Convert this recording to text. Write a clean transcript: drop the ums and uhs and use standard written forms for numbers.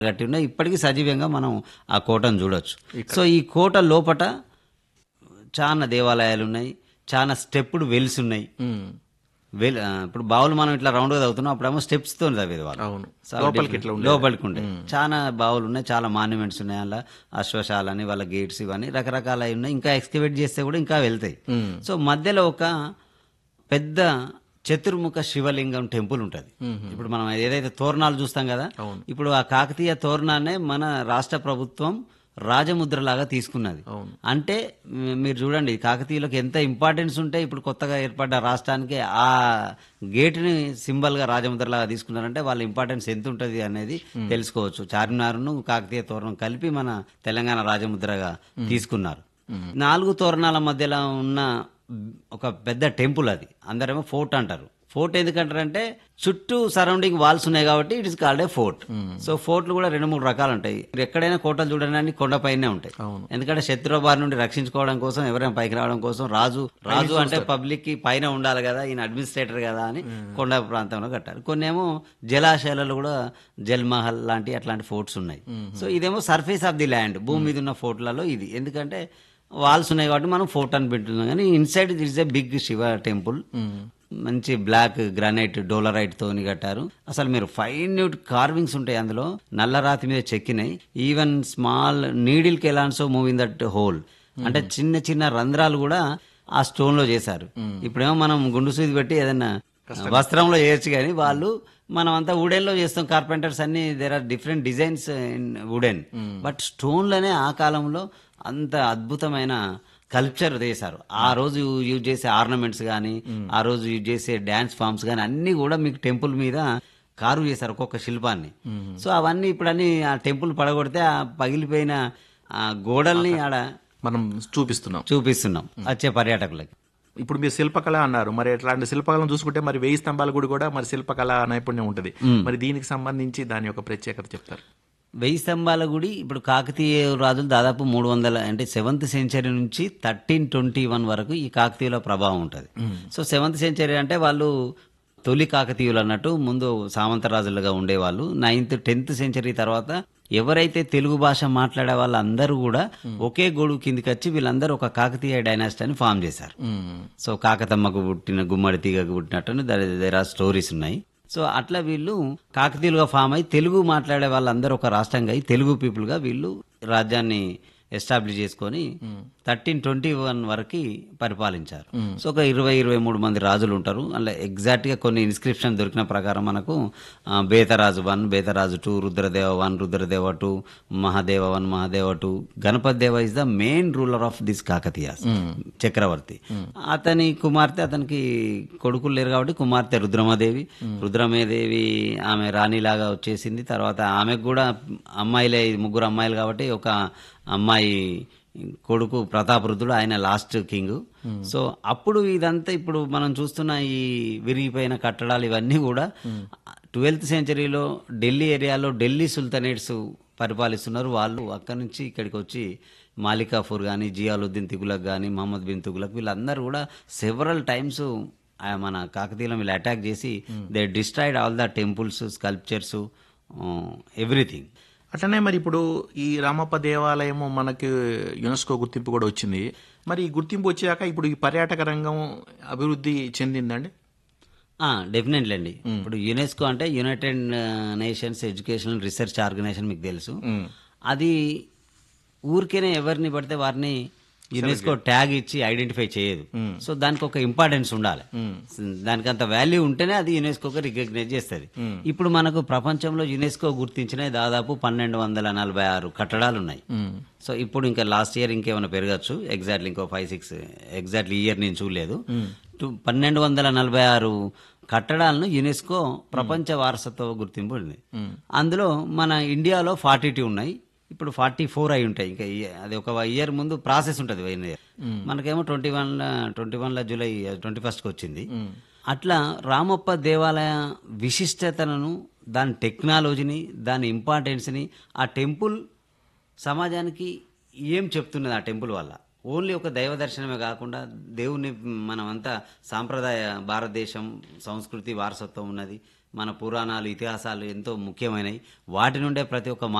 కట్టి ఉన్నాయి. ఇప్పటికీ సజీవంగా మనం ఆ కోటను చూడొచ్చు. సో ఈ కోట లోపట చాలా దేవాలయాలు ఉన్నాయి, చాలా స్టెప్డ్ వెల్స్ ఉన్నాయి. ఇప్పుడు బావులు మనం ఇట్లా రౌండ్గా తవ్వుతున్నాం, అప్పుడేమో స్టెప్స్ తో తవ్వేది వాళ్ళు. అవును. చాలా లోపలికి ఇట్లా ఉండేది. లోపలికి ఉండే చాలా బావులు ఉన్నాయి, చాలా మాన్యుమెంట్స్ ఉన్నాయి. అలా అశ్వశాలని వాళ్ళ గేట్స్ ఇవన్నీ రకరకాల ఉన్నాయి. ఇంకా ఎక్స్కవేట్ చేస్తే కూడా ఇంకా వెళ్తాయి. సో మధ్యలో ఒక పెద్ద చతుర్ముఖ శివలింగం టెంపుల్ ఉంటుంది. ఇప్పుడు మనం ఏదైతే తోరణాలు చూస్తాం కదా, ఇప్పుడు ఆ కాకతీయ తోరణాన్నే మన రాష్ట్ర ప్రభుత్వం రాజముద్రలాగా తీసుకున్నది. అంటే మీరు చూడండి కాకతీయులకు ఎంత ఇంపార్టెన్స్ ఉంటే ఇప్పుడు కొత్తగా ఏర్పడ్డ రాష్ట్రానికి ఆ గేట్ని సింబల్ గా రాజముద్రలాగా తీసుకున్నారంటే వాళ్ళ ఇంపార్టెన్స్ ఎంత ఉంటుంది అనేది తెలుసుకోవచ్చు. చార్మినార్ను కాకతీయ తోరణం కలిపి మన తెలంగాణ రాజముద్రగా తీసుకున్నారు. 4 తోరణాల మధ్యలో ఉన్న ఒక పెద్ద టెంపుల్ అది. అందరేమో ఫోర్ట్ అంటారు. ఫోర్ట్ ఎందుకంటారంటే చుట్టూ సరౌండింగ్ వాల్స్ ఉన్నాయి కాబట్టి it is called a fort. So ఫోర్ట్లు కూడా 2-3 రకాలు ఉంటాయి. ఎక్కడైనా కోటలు చూడడానికి కొండపైనే ఉంటాయి. ఎందుకంటే శత్రు బారి నుండి రక్షించుకోవడం కోసం, ఎవరైనా పైకి రావడం కోసం రాజు అంటే పబ్లిక్ కి పైన ఉండాలి కదా, ఈయన అడ్మినిస్ట్రేటర్ కదా అని కొండ ప్రాంతంలో కట్టారు. కొన్ని ఏమో జలాశయాలలో కూడా జల్ మహల్ లాంటి అట్లాంటి ఫోర్ట్స్ ఉన్నాయి. సో ఇదేమో సర్ఫేస్ ఆఫ్ ది ల్యాండ్, భూమి మీద ఉన్న ఫోర్ట్లలో ఇది. ఎందుకంటే వాల్స్ ఉన్నాయి కాబట్టి మనం ఫోర్ట్ అని పెట్టున్నాం. కానీ inside it is a big Shiva temple. మంచి బ్లాక్ గ్రానైట్ డోలరైట్ తోని కట్టారు. అసలు మీరు ఫైన్యూట్ కార్వింగ్స్ ఉంటాయి అందులో, నల్లరాతి మీద చెక్కినాయి. Even small needle can also move in that whole. అంటే చిన్న చిన్న రంధ్రాలు కూడా ఆ స్టోన్ లో చేశారు. ఇప్పుడేమో మనం గుండు సూది పెట్టి ఏదైనా వస్త్రంలో చేయొచ్చు, కానీ వాళ్ళు మనం అంతా వుడెన్ లో చేస్తాం. కార్పెంటర్స్ అన్ని there are different designs in wooden, but stone లోనే ఆ కాలంలో అంత అద్భుతమైన కల్చర్ చేశారు. ఆ రోజు యూజ్ చేసే ఆర్నమెంట్స్ కానీ, ఆ రోజు యూజ్ చేసే డాన్స్ ఫామ్స్ కానీ అన్ని కూడా మీకు టెంపుల్ మీద కారు చేశారు ఒక్కొక్క శిల్పాన్ని. సో అవన్నీ ఇప్పుడు అన్ని ఆ టెంపుల్ పడగొడితే ఆ పగిలిపోయిన ఆ గోడల్ని ఆడ మనం చూపిస్తున్నాం వచ్చే పర్యాటకులకి. ఇప్పుడు మీరు శిల్పకళ అన్నారు, మరి అట్లాంటి శిల్పకళను చూసుకుంటే మరి 1000 స్తంభాల గుడి కూడా మరి శిల్పకళ నైపుణ్యం ఉంటుంది. మరి దీనికి సంబంధించి దాని యొక్క ప్రత్యేకత చెప్తారు. 1000 స్తంభాల గుడి ఇప్పుడు కాకతీయ రాజులు దాదాపు 300 అంటే 7th సెంచరీ నుంచి 1321 వరకు ఈ కాకతీయుల ప్రభావం ఉంటుంది. సో 7th సెంచరీ అంటే వాళ్ళు తొలి కాకతీయులు అన్నట్టు. ముందు సామంతరాజులుగా ఉండేవాళ్ళు. 9th 10th సెంచరీ తర్వాత ఎవరైతే తెలుగు భాష మాట్లాడే వాళ్ళందరూ కూడా ఒకే గొడుగు కిందికి వచ్చి వీళ్ళందరూ ఒక కాకతీయ డైనాసిటీని ఫామ్ చేశారు. సో కాకతమ్మకు పుట్టిన గుమ్మడి తీగకు పుట్టినట్టు దేర్ ఆర్ స్టోరీస్ ఉన్నాయి. సో అట్లా వీళ్ళు కాకతీయులుగా ఫామ్ అయి తెలుగు మాట్లాడే వాళ్ళందరూ ఒక రాష్ట్రంగా అయి తెలుగు పీపుల్ గా వీళ్ళు రాజ్యాన్ని ఎస్టాబ్లిష్ చేసుకొని 1321 వరకు పరిపాలించారు. సో ఒక 20-23 మంది రాజులు ఉంటారు. అలా ఎగ్జాక్ట్ గా కొన్ని ఇన్స్క్రిప్షన్ దొరికిన ప్రకారం మనకు బేతరాజు 1, బేతరాజు 2, రుద్రదేవ 1, రుద్రదేవ 2, మహాదేవ 1, మహాదేవ 2. గణపతి దేవ is the main ruler of this Kakatiyas, చక్రవర్తి. అతని కుమార్తె, అతనికి కొడుకులు లేరు కాబట్టి కుమార్తె రుద్రమదేవి. రుద్రమదేవి ఆమె రాణిలాగా వచ్చేసింది. తర్వాత ఆమెకు కూడా అమ్మాయిలే, 3 అమ్మాయిలు కాబట్టి ఒక అమ్మాయి కొడుకు ప్రతాపరుద్రుడు, ఆయన లాస్ట్ కింగ్. సో అప్పుడు ఇదంతా ఇప్పుడు మనం చూస్తున్న ఈ విరిగిపోయిన కట్టడాలు ఇవన్నీ కూడా 12th సెంచరీలో ఢిల్లీ ఏరియాలో ఢిల్లీ సుల్తానేట్స్ పరిపాలిస్తున్నారు. వాళ్ళు అక్కడి నుంచి ఇక్కడికి వచ్చి మాలికాఫూర్ కానీ, జియాలుద్దీన్ తుగ్లక్ కానీ, మహమ్మద్ బిన్ తుగ్లక్ వీళ్ళందరూ కూడా సెవరల్ టైమ్స్ మన కాకతీయులను వీళ్ళు అటాక్ చేసి they destroyed all the temples, sculptures, everything. అట్లనే మరి ఇప్పుడు ఈ రామప్ప దేవాలయము మనకి యునెస్కో గుర్తింపు కూడా వచ్చింది. మరి ఈ గుర్తింపు వచ్చాక ఇప్పుడు ఈ పర్యాటక రంగం అభివృద్ధి చెందిందండి? డెఫినెట్లీ అండి. ఇప్పుడు యునెస్కో అంటే United nations educational research organisation, మీకు తెలుసు. అది ఊరికేనే ఎవరిని పడితే వారిని యునెస్కో ట్యాగ్ ఇచ్చి ఐడెంటిఫై చేయదు. సో దానికి ఒక ఇంపార్టెన్స్ ఉండాలి. దానికి అంత వాల్యూ ఉంటేనే అది యునెస్కోకి రికగ్నైజ్ చేస్తుంది. ఇప్పుడు మనకు ప్రపంచంలో యునెస్కో గుర్తించిన దాదాపు 1246 కట్టడాలు ఉన్నాయి. సో ఇప్పుడు ఇంకా లాస్ట్ ఇయర్ ఇంకేమైనా పెరగచ్చు. ఎగ్జాక్ట్లీ ఇంకో 5-6 ఎగ్జాక్ట్లీ ఇయర్ నేను చూడలేదు. 1246 కట్టడాలను యునెస్కో ప్రపంచ వారసత్వ గుర్తింపు ఉంది. అందులో మన ఇండియాలో 42 ఉన్నాయి. ఇప్పుడు 44 అయి ఉంటాయి. ఇంకా అది ఒక ఇయర్ ముందు ప్రాసెస్ ఉంటుంది. మనకేమో 21 జూలై 21st వచ్చింది. అట్లా రామప్ప దేవాలయ విశిష్టతను, దాని టెక్నాలజీని, దాని ఇంపార్టెన్స్ని, ఆ టెంపుల్ సమాజానికి ఏం చెప్తున్నది ఆ టెంపుల్ వల్ల. ఓన్లీ ఒక దైవ దర్శనమే కాకుండా దేవుని మనమంతా సాంప్రదాయ భారతదేశం సంస్కృతి వారసత్వం ఉన్నది. మన పురాణాలు ఇతిహాసాలు ఎంతో ముఖ్యమైనవి. వాటి నుండే ప్రతి ఒక్క